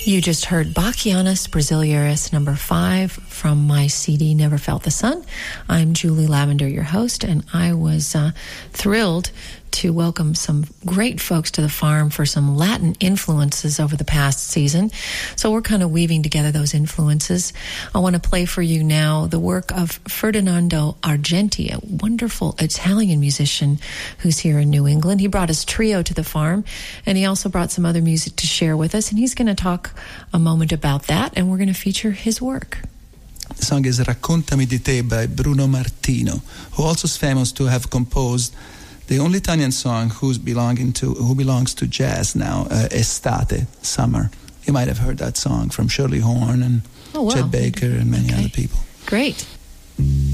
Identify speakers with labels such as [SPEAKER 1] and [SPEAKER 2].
[SPEAKER 1] You just heard Bachianus Brasiliaris number 5 from my CD Never Felt the Sun. I'm Julie Lavender, your host, and I was thrilled to welcome some great folks to the farm for some Latin influences over the past season. So we're kind of weaving together those influences. I want to play for you now the work of Ferdinando Argenti, a wonderful Italian musician who's here in New England. He brought his trio to the farm, and he also brought some other music to share with us, and he's going to talk a moment about that, and we're going to feature his work.
[SPEAKER 2] The song is Raccontami di te by Bruno Martino, who also is famous to have composed the only Italian song who belongs to jazz now, Estate, Summer. You might have heard that song from Shirley Horn and Chet Baker and many other people.
[SPEAKER 1] Great.